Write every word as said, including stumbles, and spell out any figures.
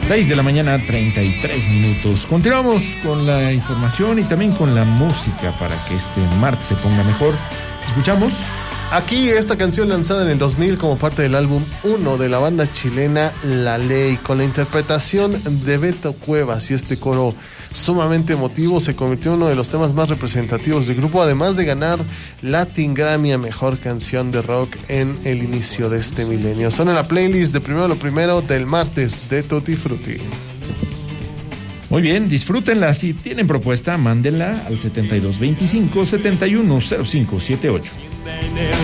seis de la mañana, treinta y tres minutos. Continuamos con la información y también con la música para que este martes se ponga mejor. Escuchamos aquí esta canción lanzada en el dos mil como parte del álbum uno de la banda chilena La Ley, con la interpretación de Beto Cuevas, y este coro sumamente emotivo se convirtió en uno de los temas más representativos del grupo, además de ganar Latin Grammy a Mejor Canción de Rock en el inicio de este milenio. Son en la playlist de Primero lo Primero del martes de Tutti Frutti. Muy bien, disfrútenla. Si tienen propuesta, mándenla al setenta y dos veinticinco, setenta y uno cero cinco setenta y ocho.